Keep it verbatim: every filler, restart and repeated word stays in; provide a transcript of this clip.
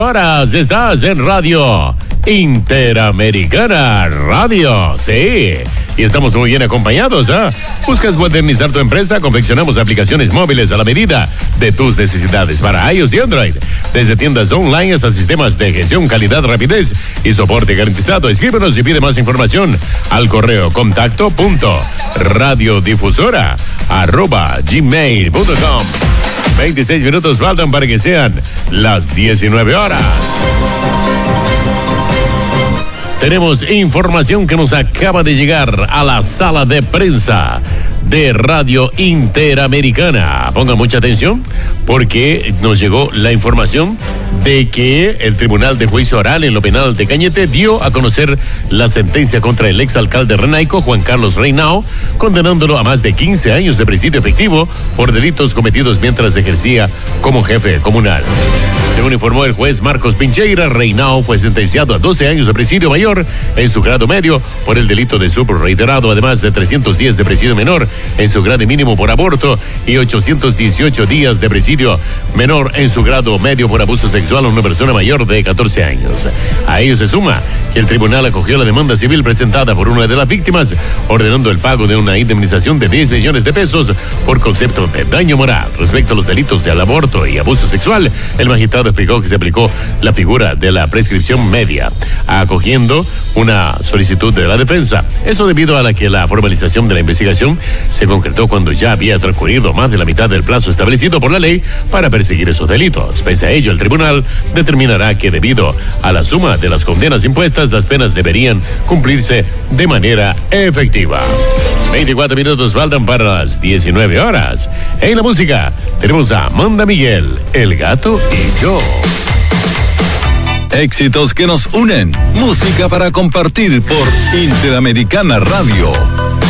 Horas estás en Radio Interamericana Radio, sí, y estamos muy bien acompañados, ¿eh? ¿Buscas modernizar tu empresa? Confeccionamos aplicaciones móviles a la medida de tus necesidades para iOS y Android, desde tiendas online hasta sistemas de gestión, calidad, rapidez y soporte garantizado. Escríbenos y pide más información al correo contacto punto radiodifusora arroba gmail punto com. veintiséis minutos faltan para que sean las diecinueve horas. Tenemos información que nos acaba de llegar a la sala de prensa de Radio Interamericana. Pongan mucha atención porque nos llegó la información de que el Tribunal de Juicio Oral en lo Penal de Cañete dio a conocer la sentencia contra el exalcalde Renaico, Juan Carlos Reinao, condenándolo a más de quince años de presidio efectivo por delitos cometidos mientras ejercía como jefe comunal. Según informó el juez Marcos Pincheira, Reinao fue sentenciado a doce años de presidio mayor en su grado medio por el delito de estupro reiterado, además de trescientos diez de presidio menor en su grado mínimo por aborto y ochocientos dieciocho días de presidio menor en su grado medio por abuso sexual a una persona mayor de catorce años. A ello se suma que el tribunal acogió la demanda civil presentada por una de las víctimas, ordenando el pago de una indemnización de diez millones de pesos por concepto de daño moral. Respecto a los delitos de aborto y abuso sexual, el magistrado explicó que se aplicó la figura de la prescripción media, acogiendo una solicitud de la defensa. Eso debido a la que la formalización de la investigación se concretó cuando ya había transcurrido más de la mitad del plazo establecido por la ley para perseguir esos delitos. Pese a ello, el tribunal determinará que debido a la suma de las condenas impuestas, las penas deberían cumplirse de manera efectiva. veinticuatro minutos faltan para las diecinueve horas. En la música tenemos a Amanda Miguel, El Gato y Yo. Éxitos que nos unen. Música para compartir por Interamericana Radio.